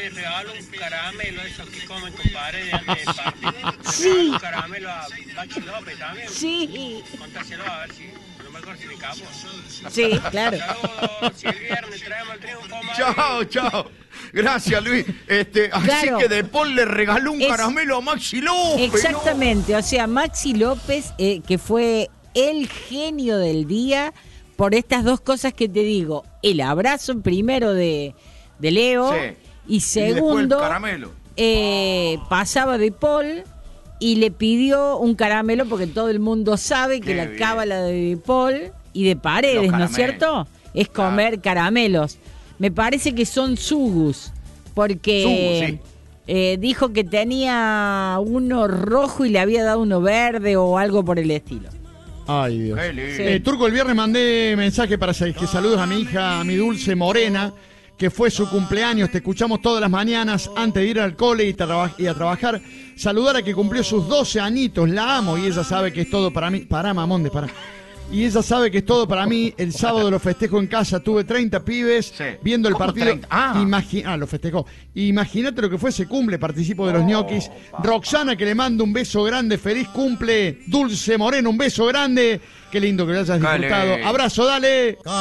le regaló un caramelo, esos que comen con paredes antes del partido. Le Sí. regaló un caramelo a Maxi López también. Sí. Contáselo a ver si, a lo mejor si le capo. Sí, claro. Saludos, si el viernes traemos el triunfo, Madrid. Chao, chao. Gracias, Luis. Así Claro. que De Paul le regaló un caramelo a Maxi López. Exactamente, o sea, Maxi López, que fue el genio del día por estas dos cosas que te digo. El abrazo primero de Leo Sí. y Y después el segundo, caramelo. pasaba De Paul y le pidió un caramelo porque todo el mundo sabe que Qué la bien. cábala de De Paul y de Paredes, Los ¿no es caramelos. cierto? Es comer Claro. caramelos. Me parece que son sugus, porque dijo que tenía uno rojo y le había dado uno verde o algo por el estilo. Ay, Dios. Qué lindo. Sí. Turco, el viernes mandé mensaje para que saludos a mi hija, a mi dulce Morena, que fue su cumpleaños. Te escuchamos todas las mañanas antes de ir al cole y a trabajar. Saludar a que cumplió sus 12 añitos. La amo y ella sabe que es todo para mí. Pará, mamón, pará. Y ella sabe que es todo para mí. El sábado lo festejo en casa. Tuve 30 pibes Sí. viendo el ¿Cómo partido. 30? Lo festejó. Imagínate lo que fue ese cumple. Participo de los ñoquis. Roxana, que le mando un beso grande. Feliz cumple. Dulce Moreno, un beso grande. Qué lindo que lo hayas disfrutado. Dale. Abrazo, dale.